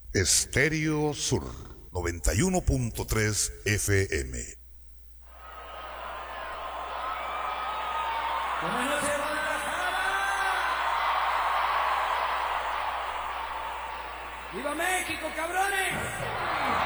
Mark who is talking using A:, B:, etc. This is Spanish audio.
A: Estéreo Sur 91.3 FM.
B: Buenas noches, ¡viva México, cabrones!